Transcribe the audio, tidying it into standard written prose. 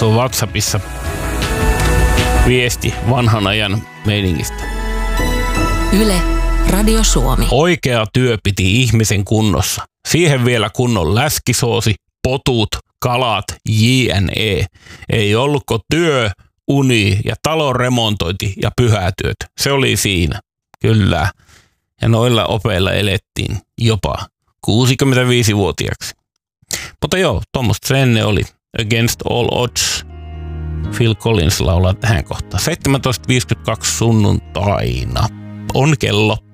tuossa WhatsAppissa viesti vanhan ajan meiningistä. Yle, Radio Suomi. Oikea työ piti ihmisen kunnossa. Siihen vielä kunnon läskisoosi, potut, kalat, jne. Ei ollutko työ, uni ja talon remontointi ja pyhätyöt. Se oli siinä. Kyllä. Ja noilla opeilla elettiin jopa 65-vuotiaaksi. Mutta joo, tuommoista se ennen oli. Against all odds. Phil Collins laulaa tähän kohtaan. 17.52 sunnuntaina on kello.